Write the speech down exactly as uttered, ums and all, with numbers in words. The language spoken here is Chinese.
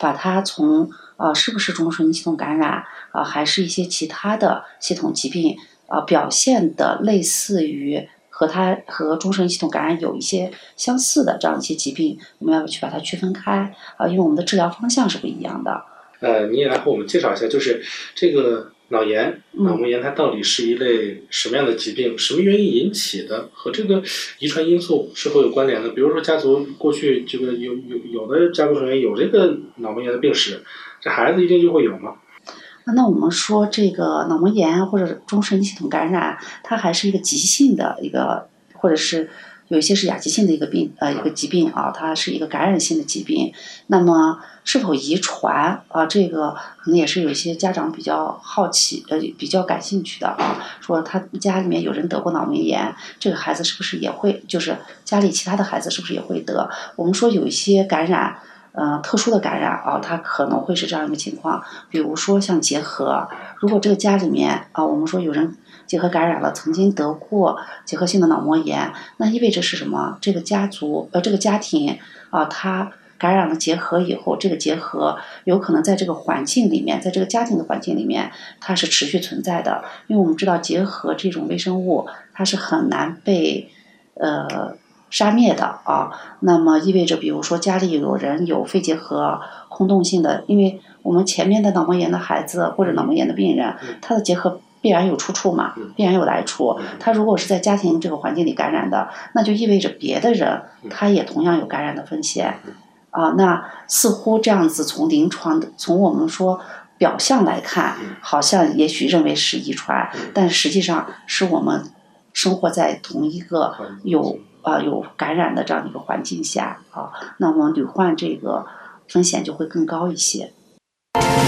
把它从呃是不是中枢系统感染啊、呃，还是一些其他的系统疾病啊、呃，表现的类似于和它和中枢系统感染有一些相似的这样一些疾病，我们要去把它区分开啊、呃，因为我们的治疗方向是不一样的。 呃，你也来和我们介绍一下，就是这个脑炎、脑膜炎它到底是一类什么样的疾病？什么原因引起的？和这个遗传因素是否有关联的？比如说家族过去这个有有有的家族成员有这个脑膜炎的病史，这孩子一定就会有吗？ 那我们说这个脑膜炎或者中枢系统感染，它还是一个急性的一个，或者是有一些是亚急性的一个病，呃，一个疾病啊，它是一个感染性的疾病。那么是否遗传啊？这个可能也是有一些家长比较好奇，呃，比较感兴趣的啊，说他家里面有人得过脑膜炎，这个孩子是不是也会，就是家里其他的孩子是不是也会得？我们说有一些感染。呃，特殊的感染啊，它可能会是这样一个情况，比如说像结核，如果这个家里面啊，我们说有人结核感染了，曾经得过结核性的脑膜炎，那意味着是什么？这个家族呃，这个家庭啊，他感染了结核以后，这个结核有可能在这个环境里面，在这个家庭的环境里面，它是持续存在的，因为我们知道结核这种微生物，它是很难被呃。杀灭的啊，那么意味着，比如说家里有人有肺结核空洞性的，因为我们前面的脑膜炎的孩子或者脑膜炎的病人，他的结核必然有出处嘛，必然有来处。他如果是在家庭这个环境里感染的，那就意味着别的人他也同样有感染的风险啊。那似乎这样子从临床的从我们说表象来看，好像也许认为是遗传，但实际上是我们生活在同一个有啊、呃、有感染的这样一个环境下啊，那么罹患这个风险就会更高一些。